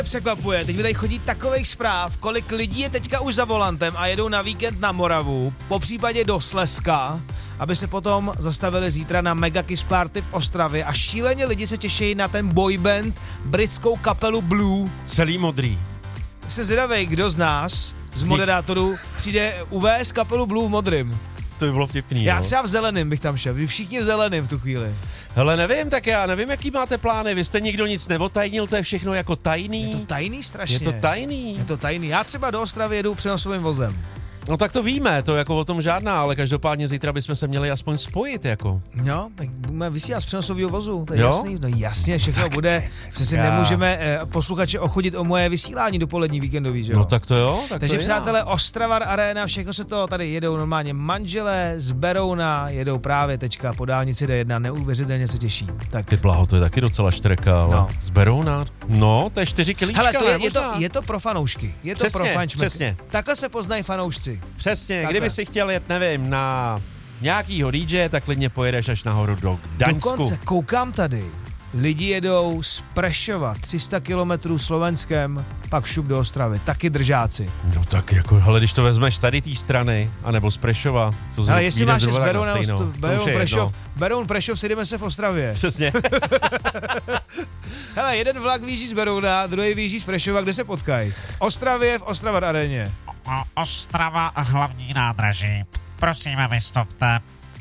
Překvapuje, teď mi tady chodí takových zpráv, kolik lidí je teďka už za volantem a jedou na víkend na Moravu, popřípadě do Slezska, aby se potom zastavili zítra na Mega Kiss Party v Ostravě a šíleně lidi se těší na ten boyband, britskou kapelu Blue. Celý modrý. Jsem zvědavej, kdo z nás, z moderátorů, přijde uvést kapelu Blue v modrým. To by bylo vtipný. Já třeba v zeleným bych tam šel, vy všichni v zeleným v tu chvíli. Hele, nevím, tak já nevím, jaký máte plány, vy jste nikdo nic neotajnil, to je všechno jako tajný. Je to tajný strašně. Je to tajný. Je to tajný. Já třeba do Ostravy jedu přenosovým vozem. No tak to víme, to jako o tom žádná, ale každopádně zítra bychom se měli aspoň spojit, jako. Jo, tak budeme vysílat z přenosového vozu, to je jo? jasný, no jasně, všechno tak bude. Přesně nemůžeme posluchače ochodit o moje vysílání dopolední víkendový, že jo? No tak to jo. Tak takže to přátelé, Ostravar Arena, všechno se to tady jedou normálně manželé z Berouna, jedou právě teďka po dálnici D1, neuvěřitelně se těší. Tak. Ty blaho, to je taky docela štreka, ale no. z Berouna, no, to je 4 kilíčka. Hele, je to pro fanoušky, je to přesně, pro fančmeky. Přesně. Takhle se poznají fanoušci. Přesně, takhle. Kdyby si chtěl jet, nevím, na nějakýho DJ, tak klidně pojedeš až nahoru do Gdaňsku. Dokonce koukám tady, lidi jedou z Prešova 300 kilometrů Slovenskem, pak šup do Ostravy, taky držáci. No tak jako, hele, když to vezmeš tady té strany, anebo z Prešova, to ale jestli máš z Beroun, Prešov, sejdeme se v Ostravě. Přesně. Hele, jeden vlak vyjíždí z Berouna, druhý vyjíždí z Prešova, kde se potkají? Ostravě v Ostravar Areně. Ostrava a hlavní nádraží. Prosím, vystupte.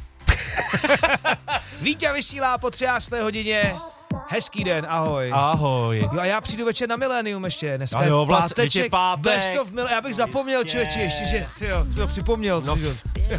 Vítě vysílá po 13. hodině. Hezký den, ahoj. Ahoj. Jo a já přijdu večer na Milénium ještě, dneska jo, je páteček, pátek. Best of Milénium, já bych zapomněl člověče ještě, že, tyjo, to připomněl. No,